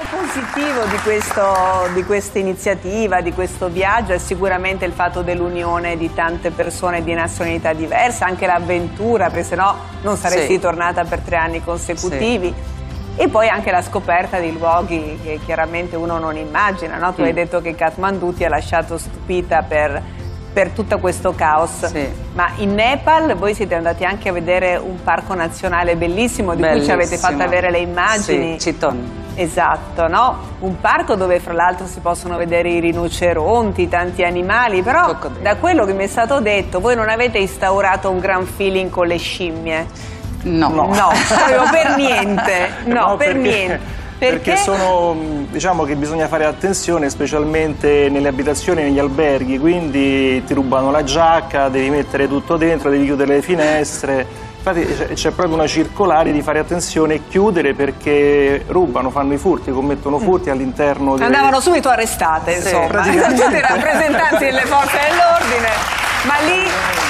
positivo di questa iniziativa, di questo viaggio, è sicuramente il fatto dell'unione di tante persone di nazionalità diverse, anche l'avventura, perché sennò non saresti tornata per 3 anni consecutivi. Sì. E poi anche la scoperta di luoghi che chiaramente uno non immagina, no? Tu hai detto che Kathmandu ti ha lasciato stupita per tutto questo caos. Sì. Ma in Nepal voi siete andati anche a vedere un parco nazionale bellissimo, di cui ci avete fatto avere le immagini. Sì, Chiton. Esatto, no? Un parco dove fra l'altro si possono vedere i rinoceronti, tanti animali, però da quello che mi è stato detto voi non avete instaurato un gran feeling con le scimmie. No, proprio per niente, per niente. Perché diciamo che bisogna fare attenzione specialmente nelle abitazioni e negli alberghi, quindi ti rubano la giacca, devi mettere tutto dentro, devi chiudere le finestre. Infatti c'è proprio una circolare di fare attenzione e chiudere, perché rubano, fanno i furti, commettono furti all'interno delle... Andavano subito arrestate, insomma, tutti i rappresentanti delle forze dell'ordine, ma lì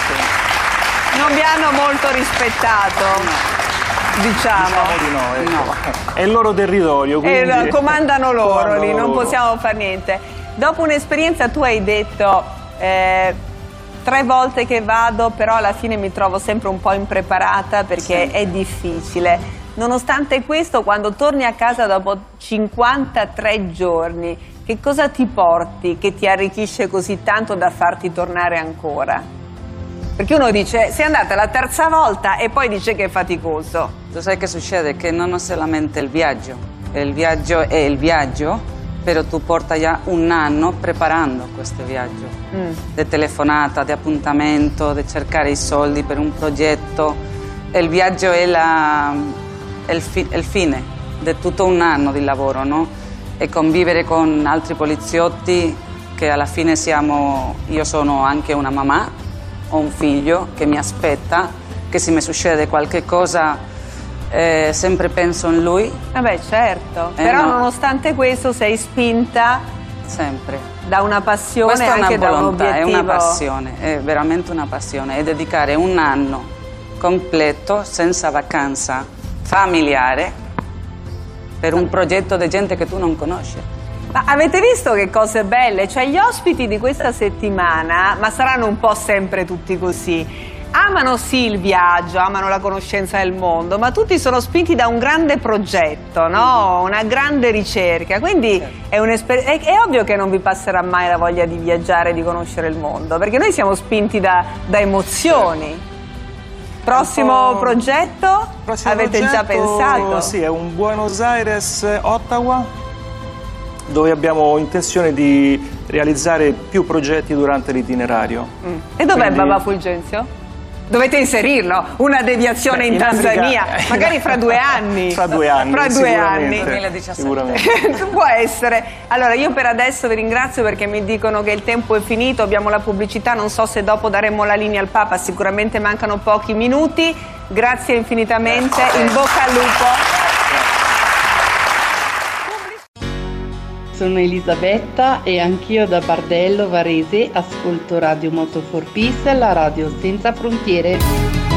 non vi hanno molto rispettato. Diciamo di no. È il loro territorio, quindi... comandano loro lì, non possiamo fare niente. Dopo un'esperienza tu hai detto 3 volte che vado, però alla fine mi trovo sempre un po' impreparata perché è difficile. Nonostante questo, quando torni a casa dopo 53 giorni, che cosa ti porti che ti arricchisce così tanto da farti tornare ancora? Perché uno dice, sei andata la 3ª volta e poi dice che è faticoso. Tu sai che succede? Che non è solamente il viaggio è il viaggio, però tu porti già un anno preparando questo viaggio. Di telefonata, di appuntamento, di cercare i soldi per un progetto. E il viaggio è il fine di tutto un anno di lavoro, no? E convivere con altri poliziotti che alla fine io sono anche una mamma. Ho un figlio che mi aspetta, che se mi succede qualche cosa sempre penso in lui. Vabbè, certo, però nonostante questo sei spinta sempre da una passione. Questa anche è una volontà, da un obiettivo. è una passione, è veramente una passione, e dedicare un anno completo senza vacanza familiare per un progetto di gente che tu non conosci. Ma avete visto che cose belle? Cioè gli ospiti di questa settimana, ma saranno un po' sempre tutti così, amano sì il viaggio, amano la conoscenza del mondo, ma tutti sono spinti da un grande progetto, no? Una grande ricerca, quindi è ovvio che non vi passerà mai la voglia di viaggiare, di conoscere il mondo, perché noi siamo spinti da emozioni. Prossimo progetto? Avete già pensato? Sì, è un Buenos Aires-Ottawa, dove abbiamo intenzione di realizzare più progetti durante l'itinerario. E dov'è Baba Fulgenzio? Dovete inserirlo, una deviazione in Tanzania, magari fra 2 anni. Fra 2 anni, fra 2 anni. 2017. Può essere. Allora, io per adesso vi ringrazio perché mi dicono che il tempo è finito, abbiamo la pubblicità, non so se dopo daremo la linea al Papa, sicuramente mancano pochi minuti. Grazie infinitamente, in bocca al lupo. Sono Elisabetta e anch'io da Bardello Varese ascolto Radio Moto for Peace, la radio senza frontiere.